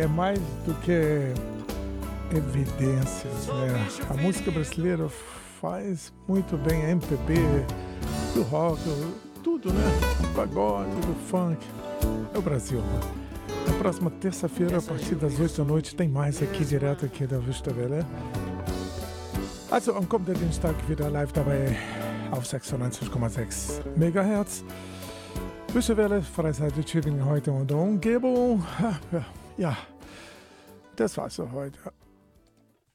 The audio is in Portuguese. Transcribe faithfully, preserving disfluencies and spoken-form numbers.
é mais do que evidências, né? A música brasileira faz muito bem a M P B, do rock, tudo, né? Do pagode, do funk. É o Brasil, né? Na próxima terça-feira, a partir das oito da noite, tem mais aqui, direto aqui da Vista Welle. Also, am kommenden Dienstag wieder live dabei auf sechsundneunzig Komma sechs Megahertz. Vista Welle, Freizeit Tübingen heute und Umgebung. Ja, das war's für heute.